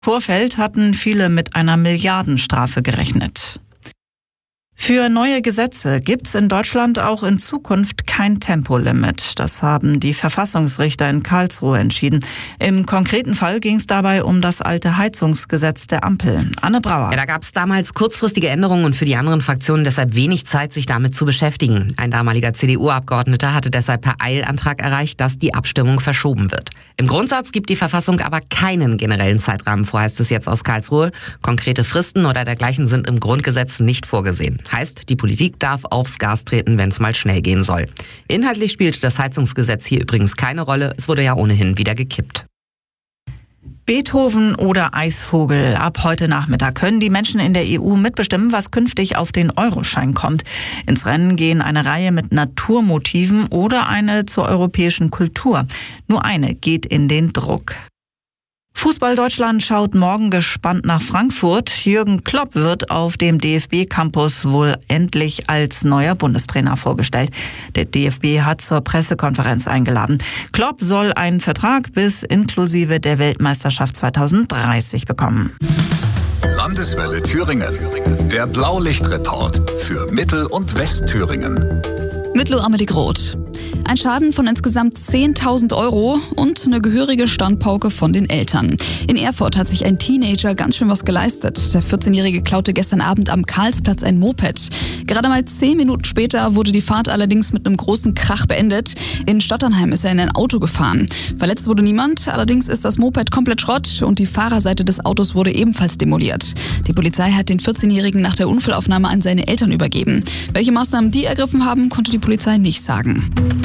Vorfeld hatten viele mit einer Milliardenstrafe gerechnet. Für neue Gesetze gibt's in Deutschland auch in Zukunft kein Tempolimit. Das haben die Verfassungsrichter in Karlsruhe entschieden. Im konkreten Fall ging es dabei um das alte Heizungsgesetz der Ampel. Anne Brauer. Ja, da gab es damals kurzfristige Änderungen und für die anderen Fraktionen deshalb wenig Zeit, sich damit zu beschäftigen. Ein damaliger CDU-Abgeordneter hatte deshalb per Eilantrag erreicht, dass die Abstimmung verschoben wird. Im Grundsatz gibt die Verfassung aber keinen generellen Zeitrahmen vor, heißt es jetzt aus Karlsruhe. Konkrete Fristen oder dergleichen sind im Grundgesetz nicht vorgesehen. Heißt, die Politik darf aufs Gas treten, wenn es mal schnell gehen soll. Inhaltlich spielt das Heizungsgesetz hier übrigens keine Rolle. Es wurde ja ohnehin wieder gekippt. Beethoven oder Eisvogel. Ab heute Nachmittag können die Menschen in der EU mitbestimmen, was künftig auf den Euroschein kommt. Ins Rennen gehen eine Reihe mit Naturmotiven oder eine zur europäischen Kultur. Nur eine geht in den Druck. Fußball Deutschland schaut morgen gespannt nach Frankfurt. Jürgen Klopp wird auf dem DFB-Campus wohl endlich als neuer Bundestrainer vorgestellt. Der DFB hat zur Pressekonferenz eingeladen. Klopp soll einen Vertrag bis inklusive der Weltmeisterschaft 2030 bekommen. Landeswelle Thüringen. Der Blaulichtreport für Mittel- und Westthüringen. Mit Loamedik Roth. Ein Schaden von insgesamt 10.000 € und eine gehörige Standpauke von den Eltern. In Erfurt hat sich ein Teenager ganz schön was geleistet. Der 14-Jährige klaute gestern Abend am Karlsplatz ein Moped. Gerade mal 10 Minuten später wurde die Fahrt allerdings mit einem großen Krach beendet. In Stotternheim ist er in ein Auto gefahren. Verletzt wurde niemand, allerdings ist das Moped komplett Schrott und die Fahrerseite des Autos wurde ebenfalls demoliert. Die Polizei hat den 14-Jährigen nach der Unfallaufnahme an seine Eltern übergeben. Welche Maßnahmen die ergriffen haben, konnte die Polizei nicht sagen.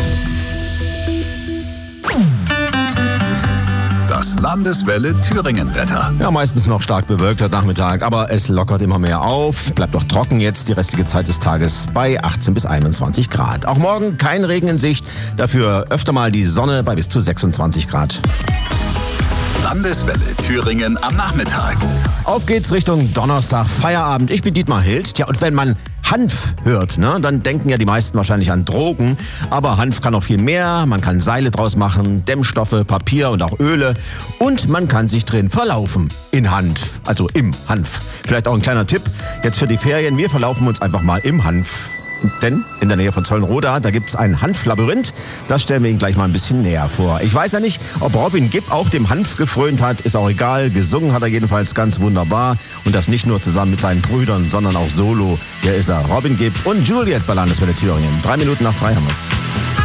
Das Landeswelle Thüringen-Wetter. Ja, meistens noch stark bewölkt heute Nachmittag, aber es lockert immer mehr auf. Bleibt auch trocken jetzt die restliche Zeit des Tages bei 18 bis 21 Grad. Auch morgen kein Regen in Sicht, dafür öfter mal die Sonne bei bis zu 26 Grad. Landeswelle Thüringen am Nachmittag. Auf geht's Richtung Donnerstag, Feierabend. Ich bin Dietmar Hild. Tja, und wenn man Hanf hört, dann denken ja die meisten wahrscheinlich an Drogen. Aber Hanf kann auch viel mehr. Man kann Seile draus machen, Dämmstoffe, Papier und auch Öle. Und man kann sich drin verlaufen. In Hanf, also im Hanf. Vielleicht auch ein kleiner Tipp jetzt für die Ferien. Wir verlaufen uns einfach mal im Hanf. Denn in der Nähe von Zollenroda, da gibt's ein Hanflabyrinth. Das stellen wir Ihnen gleich mal ein bisschen näher vor. Ich weiß ja nicht, ob Robin Gibb auch dem Hanf gefrönt hat. Ist auch egal. Gesungen hat er jedenfalls ganz wunderbar. Und das nicht nur zusammen mit seinen Brüdern, sondern auch solo. Hier ist er, Robin Gibb und Juliet bei Landeswelle Thüringen. 3 Minuten nach 3 haben wir's.